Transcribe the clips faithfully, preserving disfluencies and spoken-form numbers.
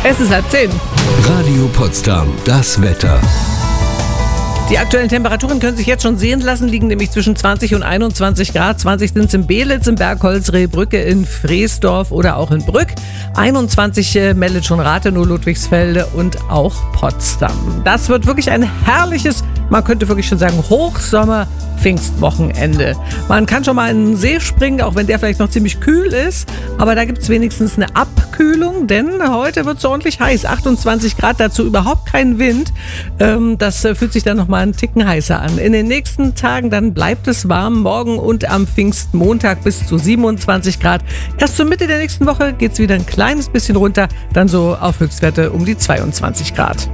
Es ist halb zehn. Radio Potsdam, das Wetter. Die aktuellen Temperaturen können sich jetzt schon sehen lassen, liegen nämlich zwischen zwanzig und einundzwanzig Grad. zwanzig sind es in Belitz, in Bergholz, Rehbrücke, in Freesdorf oder auch in Brück. einundzwanzig äh, meldet schon Rathenow, Ludwigsfelde und auch Potsdam. Das wird wirklich ein herrliches, man könnte wirklich schon sagen, Hochsommer- Pfingstwochenende. Man kann schon mal in den See springen, auch wenn der vielleicht noch ziemlich kühl ist. Aber da gibt es wenigstens eine Abkühlung, denn heute wird es ordentlich heiß. achtundzwanzig Grad, dazu überhaupt kein Wind. Ähm, das äh, fühlt sich dann noch mal einen Ticken heißer an. In den nächsten Tagen dann bleibt es warm. Morgen und am Pfingstmontag bis zu siebenundzwanzig Grad. Erst zur Mitte der nächsten Woche geht es wieder ein kleines bisschen runter. Dann so auf Höchstwerte um die zweiundzwanzig Grad.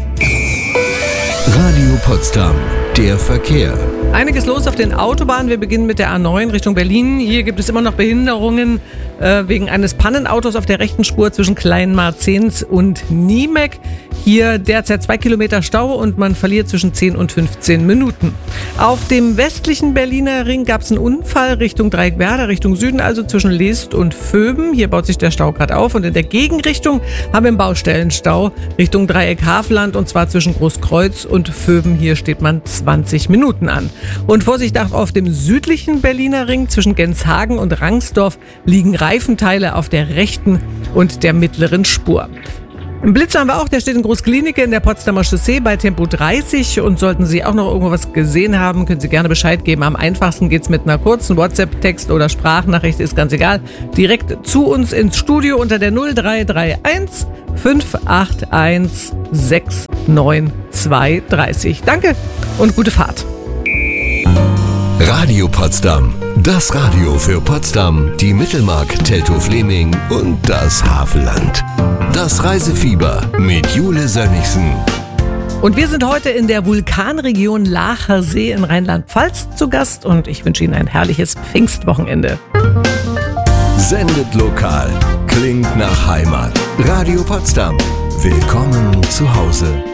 Radio Potsdam, der Verkehr. Einiges los auf den Autobahnen. Wir beginnen mit der A neun Richtung Berlin. Hier gibt es immer noch Behinderungen äh, wegen eines Pannenautos auf der rechten Spur zwischen Kleinmarzens und Niemek. Hier derzeit zwei Kilometer Stau und man verliert zwischen zehn und fünfzehn Minuten. Auf dem westlichen Berliner Ring gab es einen Unfall Richtung Dreieckwerder, Richtung Süden, also zwischen Leest und Vöben. Hier baut sich der Stau gerade auf und in der Gegenrichtung haben wir einen Baustellenstau Richtung Dreieck Havelland und zwar zwischen Großkreuz und Vöben. Hier steht man zwanzig Minuten an. Und Vorsicht auch auf dem südlichen Berliner Ring zwischen Genshagen und Rangsdorf liegen Reifenteile auf der rechten und der mittleren Spur. Einen Blitzer haben wir auch, der steht in Großklinike in der Potsdamer Chaussee bei Tempo dreißig und sollten Sie auch noch irgendwo was gesehen haben, können Sie gerne Bescheid geben. Am einfachsten geht's mit einer kurzen WhatsApp-Text oder Sprachnachricht, ist ganz egal. Direkt zu uns ins Studio unter der null drei drei eins fünf acht eins sechs neun zwei drei null. Danke und gute Fahrt. Radio Potsdam, das Radio für Potsdam, die Mittelmark, Teltow-Fleming und das Havelland. Das Reisefieber mit Jule Sönnigsen. Und wir sind heute in der Vulkanregion Laacher See in Rheinland-Pfalz zu Gast und ich wünsche Ihnen ein herrliches Pfingstwochenende. Sendet lokal, klingt nach Heimat. Radio Potsdam, willkommen zu Hause.